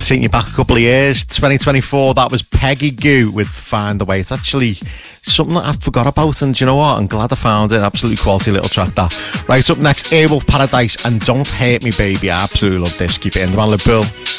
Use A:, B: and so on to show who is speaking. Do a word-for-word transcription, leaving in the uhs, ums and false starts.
A: taking you back a couple of years, twenty twenty-four, that was Peggy Gou with Find a Way. It's actually something that I forgot about, and do you know what? I'm glad I found it. Absolutely quality little track, that. Right, up next, Airwolf Paradise and Don't Hurt Me Baby. I absolutely love this. Keep it in the man, Liverpool.